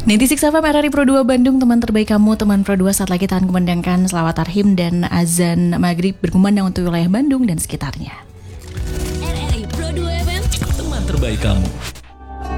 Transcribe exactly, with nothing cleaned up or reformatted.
sembilan puluh enam F M R R I Pro dua Bandung, teman terbaik kamu, teman Pro dua. Saat lagi tahan kumandangkan selawat tarhim dan azan maghrib berkumandang untuk wilayah Bandung dan sekitarnya. R R I Pro dua F M, teman terbaik kamu.